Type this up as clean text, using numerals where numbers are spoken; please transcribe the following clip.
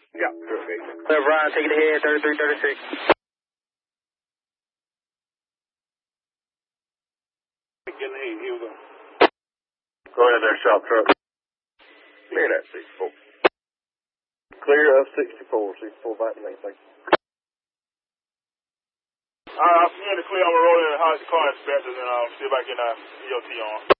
Yeah, perfect. Ryan, taking the head, 3336. Getting the head, here we go. Go ahead there, shop truck. Clear that 64. Clear of 64, 64 back to me, thank you. I'll see you in the clear. I'm going to roll in the house, the car inspector, and I'll see if I can get EOT on.